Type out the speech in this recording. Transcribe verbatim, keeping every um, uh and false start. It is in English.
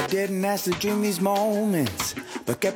didn't ask to dream these moments, but kept